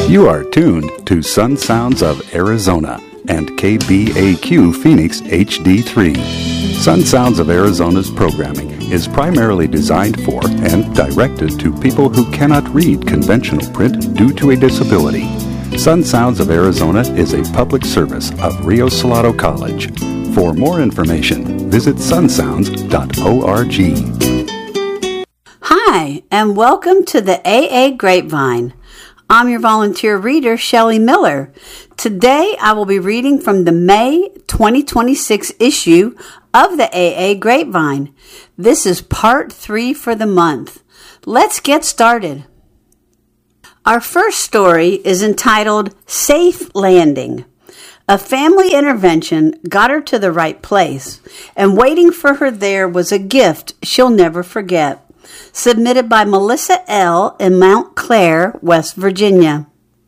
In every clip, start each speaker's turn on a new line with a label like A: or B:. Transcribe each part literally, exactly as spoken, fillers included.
A: You are tuned to Sun Sounds of Arizona and K B A Q Phoenix H D three. Sun Sounds of Arizona's programming is primarily designed for and directed to people who cannot read conventional print due to a disability. Sun Sounds of Arizona is a public service of Rio Salado College. For more information, visit sun sounds dot org.
B: Hi, and welcome to the A A Grapevine. I'm your volunteer reader, Shelley Miller. Today, I will be reading from the May twenty twenty-six issue of the A A Grapevine. This is part three for the month. Let's get started. Our first story is entitled Safe Landing. A family intervention got her to the right place, and waiting for her there was a gift she'll never forget. Submitted by Melissa L. in Mount Clair, West Virginia.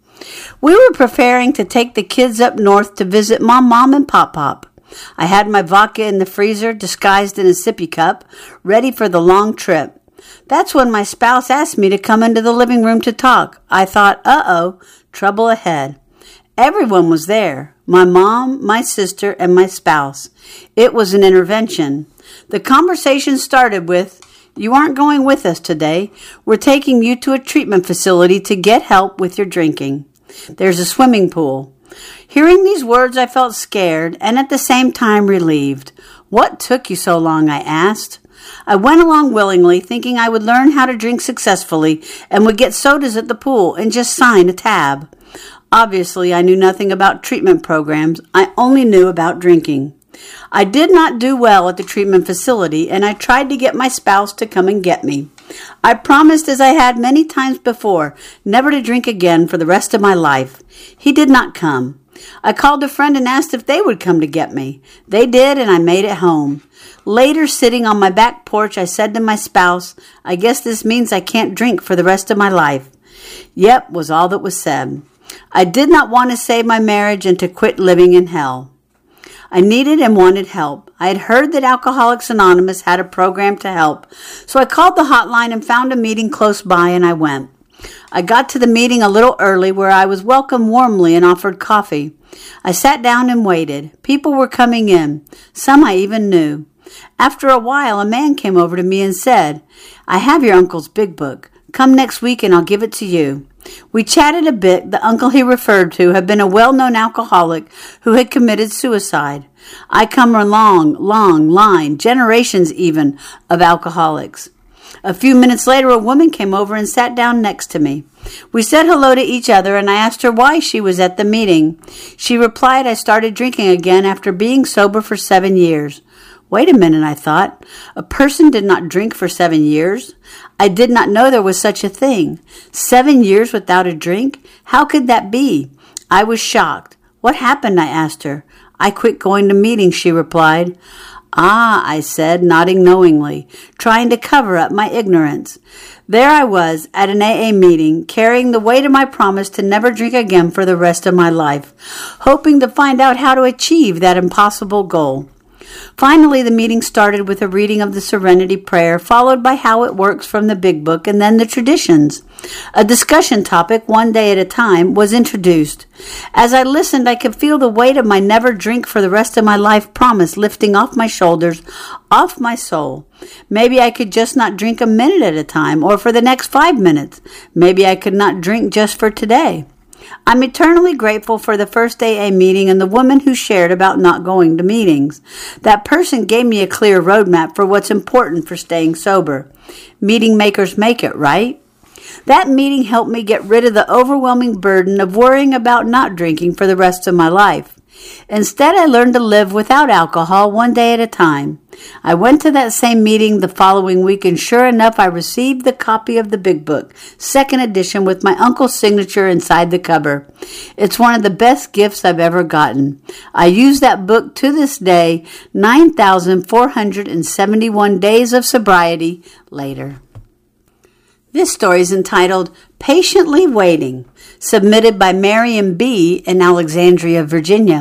B: We were preparing to take the kids up north to visit my mom and pop pop. I had my vodka in the freezer, disguised in a sippy cup, ready for the long trip. That's when my spouse asked me to come into the living room to talk. I thought, uh-oh, trouble ahead. Everyone was there. My mom, my sister, and my spouse. It was an intervention. The conversation started with, "You aren't going with us today. We're taking you to a treatment facility to get help with your drinking. There's a swimming pool." Hearing these words, I felt scared and at the same time relieved. "What took you so long?" I asked. I went along willingly, thinking I would learn how to drink successfully and would get sodas at the pool and just sign a tab. Obviously, I knew nothing about treatment programs. I only knew about drinking. I did not do well at the treatment facility, and I tried to get my spouse to come and get me. I promised, as I had many times before, never to drink again for the rest of my life. He did not come. I called a friend and asked if they would come to get me. They did, and I made it home. Later, sitting on my back porch, I said to my spouse, "I guess this means I can't drink for the rest of my life." "Yep," was all that was said. I did not want to save my marriage and to quit living in hell. I needed and wanted help. I had heard that Alcoholics Anonymous had a program to help, so I called the hotline and found a meeting close by, and I went. I got to the meeting a little early, where I was welcomed warmly and offered coffee. I sat down and waited. People were coming in. Some I even knew. After a while, a man came over to me and said, "I have your uncle's big book. Come next week and I'll give it to you." We chatted a bit. The uncle he referred to had been a well-known alcoholic who had committed suicide. I come from a long, long line, generations even, of alcoholics. A few minutes later, a woman came over and sat down next to me. We said hello to each other, and I asked her why she was at the meeting. She replied, "I started drinking again after being sober for seven years. Wait a minute, I thought. A person did not drink for seven years? I did not know there was such a thing. Seven years without a drink? How could that be? I was shocked. What happened? I asked her. I quit going to meetings, she replied. Ah, I said, nodding knowingly, trying to cover up my ignorance. There I was at an A A meeting, carrying the weight of my promise to never drink again for the rest of my life, hoping to find out how to achieve that impossible goal. Finally, the meeting started with a reading of the Serenity Prayer, followed by how it works from the Big Book, and then the traditions. A discussion topic, one day at a time, was introduced. As I listened, I could feel the weight of my never drink for the rest of my life promise lifting off my shoulders, off my soul. Maybe I could just not drink a minute at a time, or for the next five minutes. Maybe I could not drink just for today. I'm eternally grateful for the first A A meeting and the woman who shared about not going to meetings. That person gave me a clear roadmap for what's important for staying sober. Meeting makers make it, right? That meeting helped me get rid of the overwhelming burden of worrying about not drinking for the rest of my life. Instead, I learned to live without alcohol one day at a time. I went to that same meeting the following week, and sure enough, I received the copy of the Big Book, second edition, with my uncle's signature inside the cover. It's one of the best gifts I've ever gotten. I use that book to this day, nine thousand four hundred seventy-one days of sobriety later. This story is entitled Patiently Waiting, submitted by Marion B. in Alexandria, Virginia.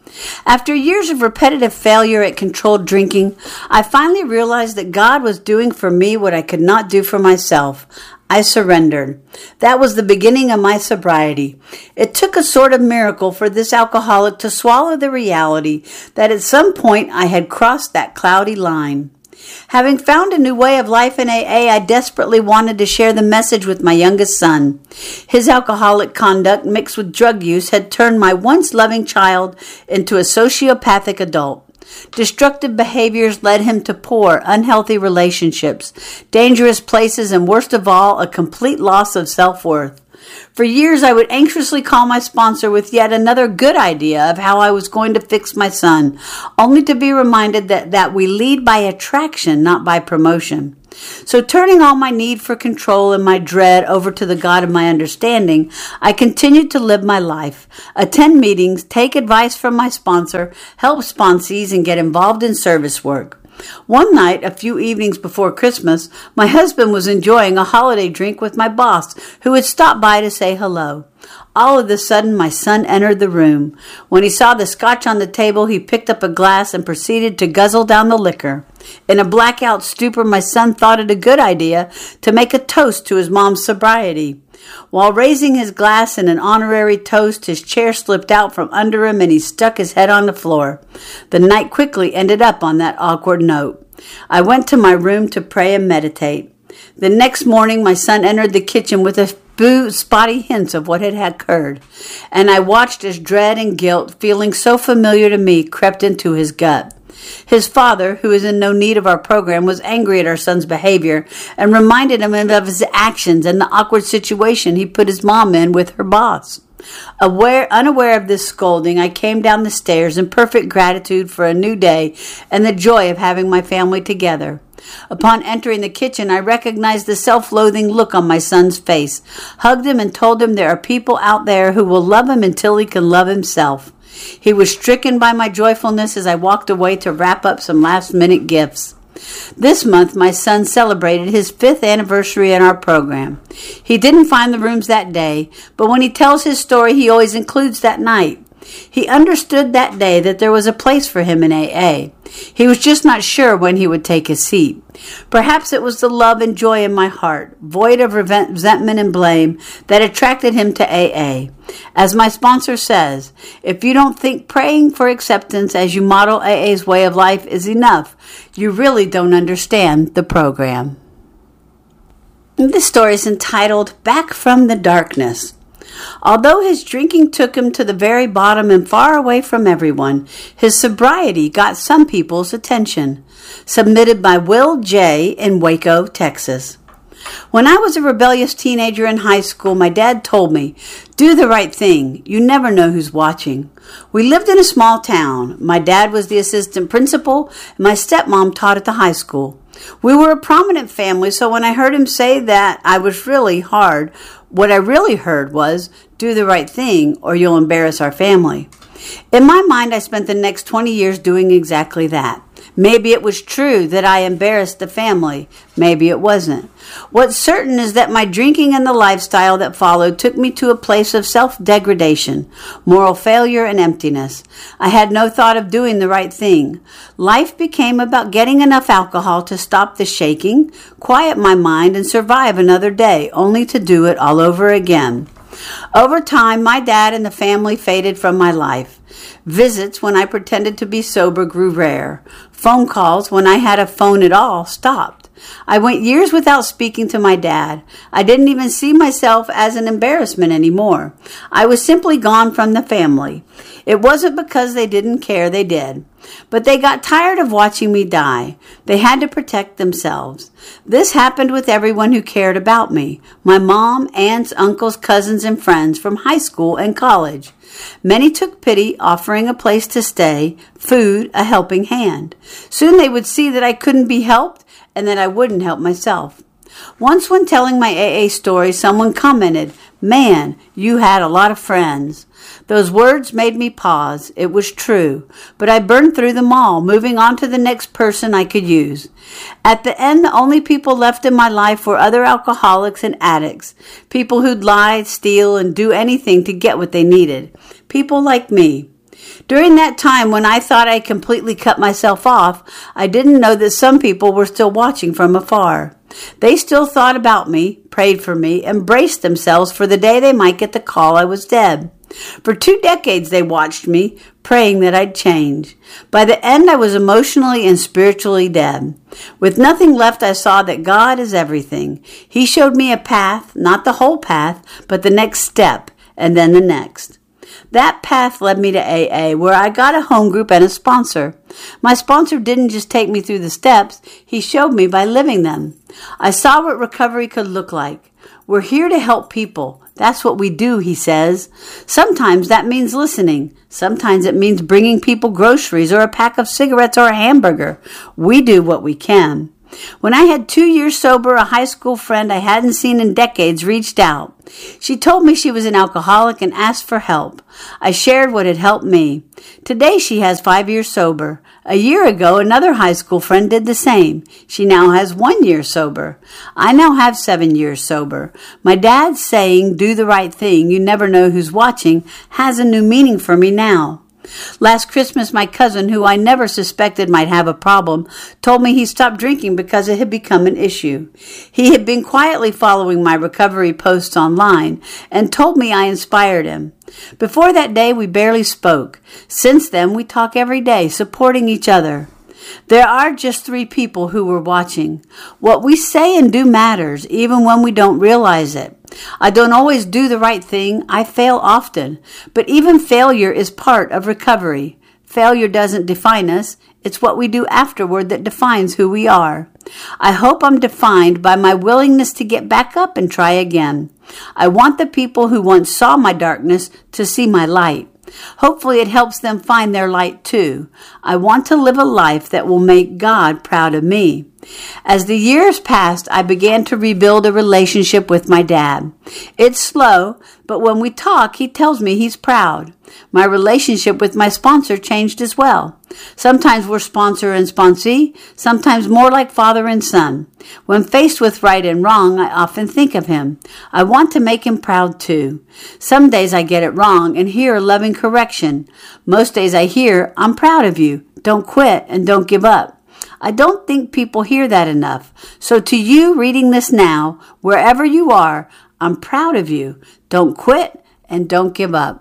B: After years of repetitive failure at controlled drinking, I finally realized that God was doing for me what I could not do for myself. I surrendered. That was the beginning of my sobriety. It took a sort of miracle for this alcoholic to swallow the reality that at some point I had crossed that cloudy line. Having found a new way of life in A A, I desperately wanted to share the message with my youngest son. His alcoholic conduct mixed with drug use had turned my once loving child into a sociopathic adult. Destructive behaviors led him to poor, unhealthy relationships, dangerous places, and worst of all, a complete loss of self-worth. For years, I would anxiously call my sponsor with yet another good idea of how I was going to fix my son, only to be reminded that, that we lead by attraction, not by promotion. So turning all my need for control and my dread over to the God of my understanding, I continued to live my life, attend meetings, take advice from my sponsor, help sponsees, and get involved in service work. One night, a few evenings before Christmas, my husband was enjoying a holiday drink with my boss, who had stopped by to say hello. All of a sudden, my son entered the room. When he saw the scotch on the table, he picked up a glass and proceeded to guzzle down the liquor. In a blackout stupor, my son thought it a good idea to make a toast to his mom's sobriety. While raising his glass in an honorary toast, his chair slipped out from under him and he stuck his head on the floor. The night quickly ended up on that awkward note. I went to my room to pray and meditate. The next morning, my son entered the kitchen with a few spotty hints of what had occurred, and I watched as dread and guilt, feeling so familiar to me, crept into his gut. His father, who is in no need of our program, was angry at our son's behavior and reminded him of his actions and the awkward situation he put his mom in with her boss. Aware, unaware of this scolding, I came down the stairs in perfect gratitude for a new day and the joy of having my family together. Upon entering the kitchen, I recognized the self-loathing look on my son's face, hugged him, and told him there are people out there who will love him until he can love himself. He was stricken by my joyfulness as I walked away to wrap up some last-minute gifts. This month, my son celebrated his fifth anniversary in our program. He didn't find the rooms that day, but when he tells his story, he always includes that night. He understood that day that there was a place for him in A A. He was just not sure when he would take his seat. Perhaps it was the love and joy in my heart, void of resentment and blame, that attracted him to A A. As my sponsor says, if you don't think praying for acceptance as you model A A's way of life is enough, you really don't understand the program. This story is entitled Back from the Darkness. Although his drinking took him to the very bottom and far away from everyone, his sobriety got some people's attention. Submitted by Will J. in Waco, Texas. When I was a rebellious teenager in high school, my dad told me, "Do the right thing. You never know who's watching." We lived in a small town. My dad was the assistant principal, and my stepmom taught at the high school. We were a prominent family, so when I heard him say that, I was really hard. What I really heard was, do the right thing or you'll embarrass our family. In my mind, I spent the next twenty years doing exactly that. Maybe it was true that I embarrassed the family. Maybe it wasn't. What's certain is that my drinking and the lifestyle that followed took me to a place of self-degradation, moral failure, and emptiness. I had no thought of doing the right thing. Life became about getting enough alcohol to stop the shaking, quiet my mind, and survive another day, only to do it all over again. Over time, my dad and the family faded from my life. Visits when I pretended to be sober grew rare. Phone calls when I had a phone at all stopped. I went years without speaking to my dad. I didn't even see myself as an embarrassment anymore. I was simply gone from the family. It wasn't because they didn't care, they did. But they got tired of watching me die. They had to protect themselves. This happened with everyone who cared about me. My mom, aunts, uncles, cousins, and friends from high school and college. Many took pity, offering a place to stay, food, a helping hand. Soon they would see that I couldn't be helped and that I wouldn't help myself. Once when telling my A A story, someone commented, "Man, you had a lot of friends." Those words made me pause. It was true, but I burned through them all, moving on to the next person I could use. At the end, the only people left in my life were other alcoholics and addicts, people who'd lie, steal, and do anything to get what they needed. People like me. During that time when I thought I completely cut myself off, I didn't know that some people were still watching from afar. They still thought about me, prayed for me, and braced themselves for the day they might get the call I was dead. For two decades they watched me, praying that I'd change. By the end I was emotionally and spiritually dead. With nothing left, I saw that God is everything. He showed me a path, not the whole path, but the next step, and then the next. That path led me to A A, where I got a home group and a sponsor. My sponsor didn't just take me through the steps, he showed me by living them. I saw what recovery could look like. We're here to help people. That's what we do, he says. Sometimes that means listening. Sometimes it means bringing people groceries or a pack of cigarettes or a hamburger. We do what we can. When I had two years sober, a high school friend I hadn't seen in decades reached out. She told me she was an alcoholic and asked for help. I shared what had helped me. Today she has five years sober. A year ago, another high school friend did the same. She now has one year sober. I now have seven years sober. My dad's saying, do the right thing, you never know who's watching, has a new meaning for me now. Last Christmas, my cousin, who I never suspected might have a problem, told me he stopped drinking because it had become an issue. He had been quietly following my recovery posts online and told me I inspired him. Before that day, we barely spoke. Since then, we talk every day, supporting each other. There are just three people who were watching. What we say and do matters, even when we don't realize it. I don't always do the right thing. I fail often. But even failure is part of recovery. Failure doesn't define us. It's what we do afterward that defines who we are. I hope I'm defined by my willingness to get back up and try again. I want the people who once saw my darkness to see my light. Hopefully it helps them find their light too. I want to live a life that will make God proud of me. As the years passed, I began to rebuild a relationship with my dad. It's slow, but when we talk, he tells me he's proud. My relationship with my sponsor changed as well. Sometimes we're sponsor and sponsee, sometimes more like father and son. When faced with right and wrong, I often think of him. I want to make him proud too. Some days I get it wrong and hear loving correction. Most days I hear, I'm proud of you. Don't quit and don't give up. I don't think people hear that enough. So to you reading this now, wherever you are, I'm proud of you. Don't quit and don't give up.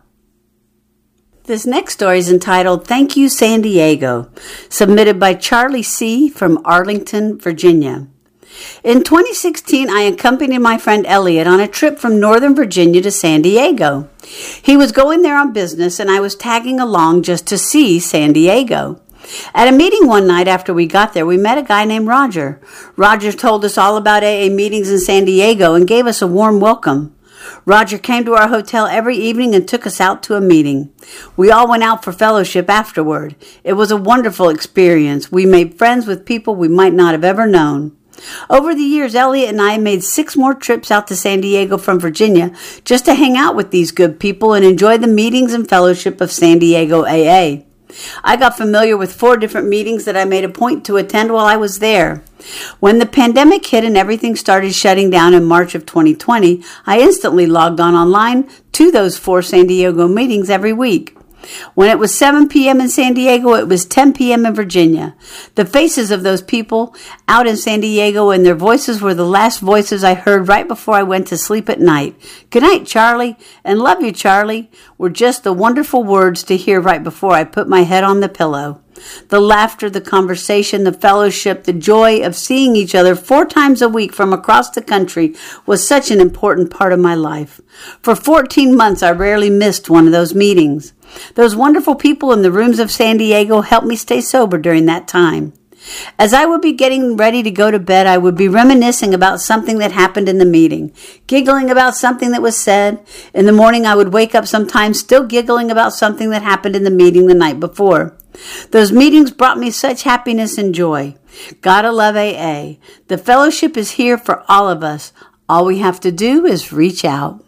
B: This next story is entitled Thank You, San Diego, submitted by Charlie C. from Arlington, Virginia. In twenty sixteen, I accompanied my friend Elliot on a trip from Northern Virginia to San Diego. He was going there on business, and I was tagging along just to see San Diego. At a meeting one night after we got there, we met a guy named Roger. Roger told us all about A A meetings in San Diego and gave us a warm welcome. Roger came to our hotel every evening and took us out to a meeting. We all went out for fellowship afterward. It was a wonderful experience. We made friends with people we might not have ever known. Over the years, Elliot and I made six more trips out to San Diego from Virginia just to hang out with these good people and enjoy the meetings and fellowship of San Diego A A. I got familiar with four different meetings that I made a point to attend while I was there. When the pandemic hit and everything started shutting down in March of twenty twenty, I instantly logged on online to those four San Diego meetings every week. When it was seven p.m. in San Diego, it was ten p.m. in Virginia. The faces of those people out in San Diego and their voices were the last voices I heard right before I went to sleep at night. Good night, Charlie, and love you, Charlie, were just the wonderful words to hear right before I put my head on the pillow. The laughter, the conversation, the fellowship, the joy of seeing each other four times a week from across the country was such an important part of my life. For fourteen months, I rarely missed one of those meetings. Those wonderful people in the rooms of San Diego helped me stay sober during that time. As I would be getting ready to go to bed, I would be reminiscing about something that happened in the meeting, giggling about something that was said. In the morning, I would wake up sometimes still giggling about something that happened in the meeting the night before. Those meetings brought me such happiness and joy. Gotta love A A. The fellowship is here for all of us. All we have to do is reach out.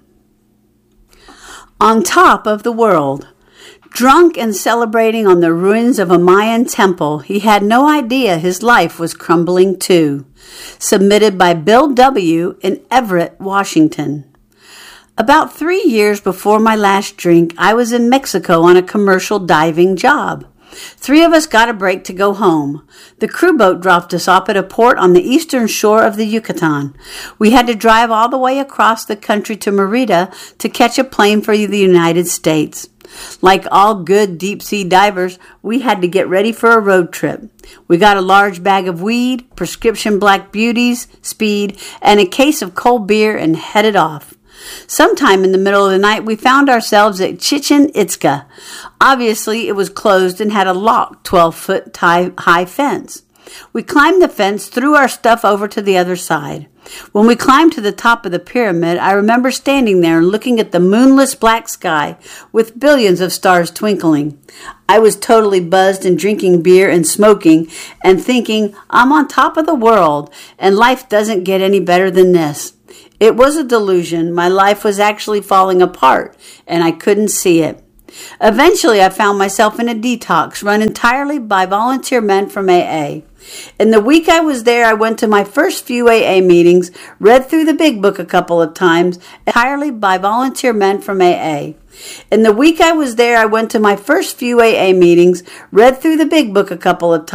B: On top of the world. Drunk and celebrating on the ruins of a Mayan temple, he had no idea his life was crumbling too. Submitted by Bill W. in Everett, Washington. About three years before my last drink, I was in Mexico on a commercial diving job. Three of us got a break to go home. The crew boat dropped us off at a port on the eastern shore of the Yucatan. We had to drive all the way across the country to Merida to catch a plane for the United States. Like all good deep-sea divers, we had to get ready for a road trip. We got a large bag of weed, prescription black beauties, speed, and a case of cold beer and headed off. Sometime in the middle of the night, we found ourselves at Chichen Itzá. Obviously, it was closed and had a locked twelve-foot high fence. We climbed the fence, threw our stuff over to the other side. When we climbed to the top of the pyramid, I remember standing there and looking at the moonless black sky with billions of stars twinkling. I was totally buzzed and drinking beer and smoking and thinking, I'm on top of the world and life doesn't get any better than this. It was a delusion. My life was actually falling apart, and I couldn't see it. Eventually, I found myself in a detox run entirely by volunteer men from A A. In the week I was there, I went to my first few A A meetings, read through the big book a couple of times, entirely by volunteer men from A A. In the week I was there, I went to my first few A A meetings, read through the big book a couple of times,